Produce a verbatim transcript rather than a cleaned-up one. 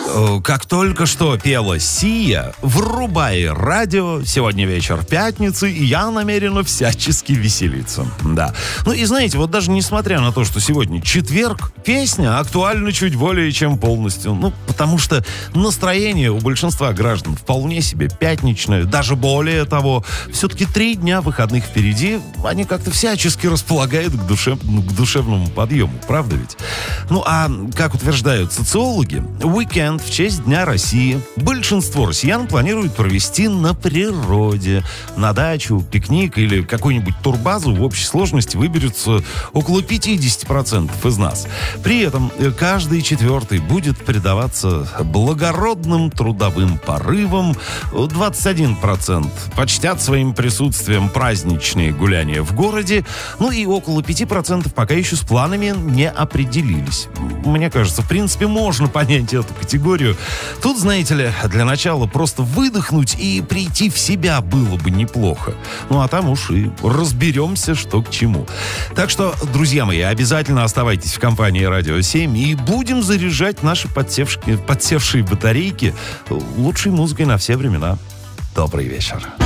Как только что пела Сия, врубай радио, сегодня вечер пятницы, и я намерена всячески веселиться. Да. Ну и знаете, вот даже несмотря на то, что сегодня четверг, песня актуальна чуть более чем полностью. Ну, потому что настроение у большинства граждан вполне себе пятничное, даже более того, все-таки три дня выходных впереди, они как-то всячески располагают к, душе, к душевному подъему, правда ведь? Ну а, как утверждают социологи, уикенд в честь Дня России большинство россиян планируют провести на природе. На дачу, пикник или какую-нибудь турбазу в общей сложности выберется около пятьдесят процентов из нас. При этом каждый четвертый будет предаваться благородным трудовым порывам. двадцать один процент почтят своим присутствием праздничные гуляния в городе. Ну и около пять процентов пока еще с планами не определились. Мне кажется, в принципе, можно понять эту категорию. Тут, знаете ли, для начала просто выдохнуть и прийти в себя было бы неплохо. Ну, а там уж и разберемся, что к чему. Так что, друзья мои, обязательно оставайтесь в компании Радио семь и будем заряжать наши подсевшие, подсевшие батарейки лучшей музыкой на все времена. Добрый вечер.